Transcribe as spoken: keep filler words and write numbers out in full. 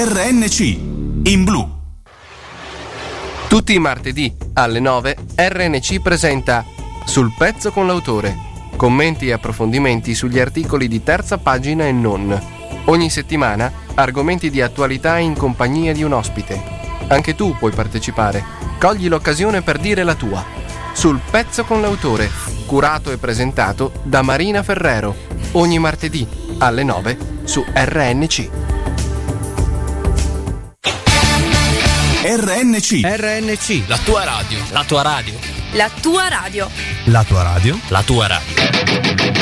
R N C, in blu. Tutti i martedì alle nove R N C presenta Sul pezzo con l'autore, commenti e approfondimenti sugli articoli di terza pagina e non. Ogni settimana argomenti di attualità in compagnia di un ospite. Anche tu puoi partecipare. Cogli l'occasione per dire la tua. Sul pezzo con l'autore, curato e presentato da Marina Ferrero. Ogni martedì alle nove su R N C. R N C. R N C. La tua radio. La tua radio. La tua radio. La tua radio. La tua radio.